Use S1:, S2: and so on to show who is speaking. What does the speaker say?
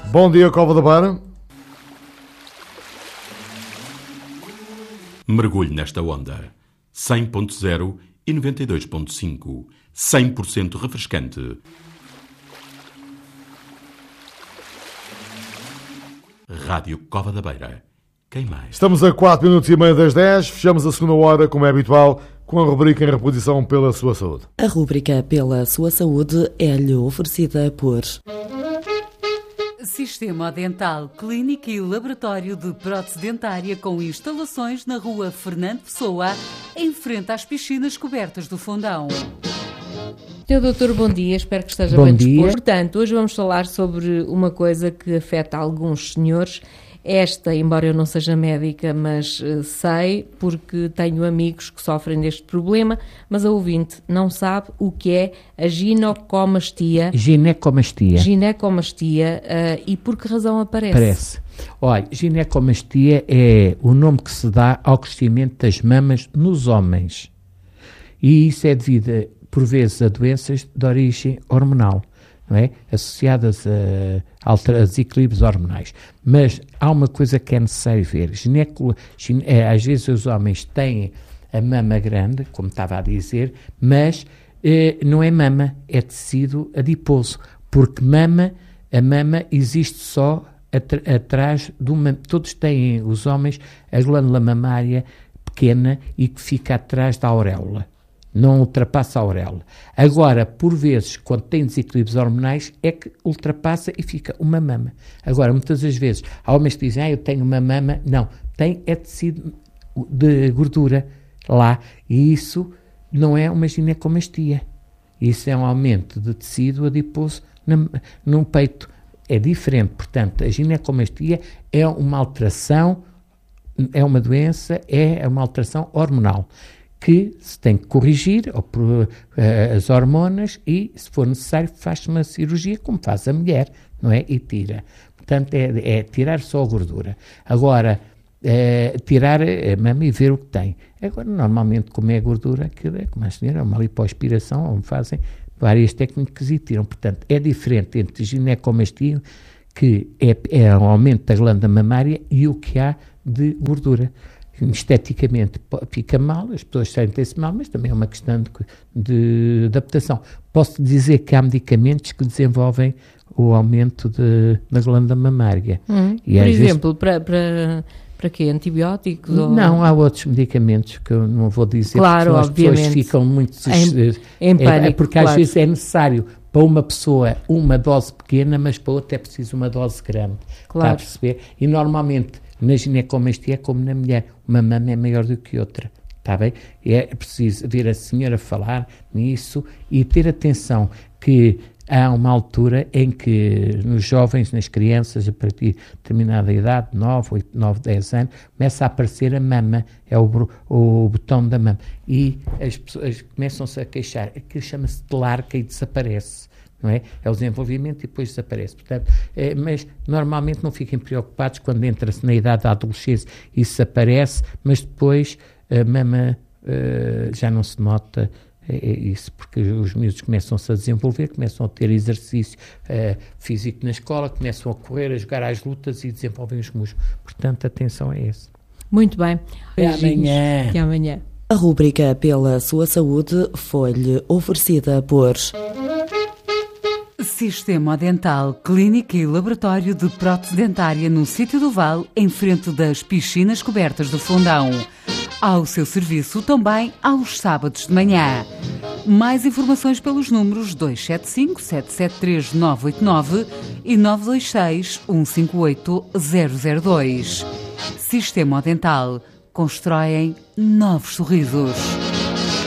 S1: Bom dia, Cova da Beira.
S2: Mergulhe nesta onda. 100.0 e 92.5. 100% refrescante. Rádio Cova da Beira. Quem mais?
S1: Estamos a 4 minutos e meio das 10. Fechamos a segunda hora, como é habitual, com a rubrica em reposição pela sua saúde.
S3: A rubrica pela sua saúde é-lhe oferecida por...
S4: Sistema Dental, clínica e laboratório de prótese dentária com instalações na rua Fernando Pessoa, em frente às piscinas cobertas do Fundão.
S5: Senhor doutor, bom dia, espero que esteja bem disposto. Portanto, hoje vamos falar sobre uma coisa que afeta alguns senhores. Esta, embora eu não seja médica, mas sei, porque tenho amigos que sofrem deste problema, mas a ouvinte não sabe o que é a ginecomastia. Ginecomastia, e por que razão aparece?
S6: Olha, ginecomastia é o nome que se dá ao crescimento das mamas nos homens. E isso é devido, por vezes, a doenças de origem hormonal, não é? Associadas a desequilíbrios hormonais. Mas há uma coisa que é necessário ver. Às vezes os homens têm a mama grande, como estava a dizer, mas não é mama, é tecido adiposo, porque a mama existe só atrás de uma... Todos têm, os homens, a glândula mamária pequena e que fica atrás da auréola. Não ultrapassa a auréola. Agora, por vezes, quando tem desequilíbrios hormonais, é que ultrapassa e fica uma mama. Agora, muitas das vezes, há homens que dizem, eu tenho uma mama. Não, é tecido de gordura lá. E isso não é uma ginecomastia. Isso é um aumento de tecido adiposo no peito. É diferente. Portanto, a ginecomastia é uma alteração, é uma doença, é uma alteração hormonal, que se tem que corrigir ou por as hormonas e, se for necessário, faz-se uma cirurgia, como faz a mulher, não é? E tira. Portanto, é tirar só a gordura. Agora, tirar a mama e ver o que tem. Agora, normalmente, como é a gordura, como a senhora, é uma lipoaspiração, onde fazem várias técnicas e tiram. Portanto, é diferente entre ginecomastia, que é um aumento da glândula mamária, e o que há de gordura. Esteticamente fica mal, as pessoas sentem-se mal, mas também é uma questão de adaptação. Posso dizer que há medicamentos que desenvolvem o aumento da glândula mamária.
S5: E por exemplo, para quê? Antibióticos?
S6: Não, há outros medicamentos que eu não vou dizer,
S5: claro,
S6: porque as pessoas ficam muito...
S5: em pânico,
S6: porque às vezes é necessário para uma pessoa uma dose pequena, mas para outra é preciso uma dose grande.
S5: Claro.
S6: Está a perceber? E normalmente, na ginecomastia é como na mulher, uma mama é maior do que outra, está bem? É preciso ver a senhora falar nisso e ter atenção que há uma altura em que nos jovens, nas crianças, a partir de determinada idade, 9, 10 anos, começa a aparecer a mama, é o botão da mama, e as pessoas começam-se a queixar, aquilo chama-se de larca e desaparece. Não é? É o desenvolvimento e depois desaparece. Portanto, mas normalmente não fiquem preocupados quando entra-se na idade da adolescência, isso aparece, mas depois a mama já não se nota isso, porque os miúdos começam-se a desenvolver, começam a ter exercício físico na escola, começam a correr, a jogar às lutas e desenvolvem os músculos. Portanto, atenção a isso.
S5: Muito bem.
S6: Até
S5: amanhã.
S3: A rubrica pela sua saúde foi-lhe oferecida por...
S4: Sistema Dental, clínica e laboratório de prótese dentária no Sítio do Val, em frente das piscinas cobertas do Fundão. Ao seu serviço também aos sábados de manhã. Mais informações pelos números 275 773 989 e 926 158 002. Sistema Dental. Constroem novos sorrisos.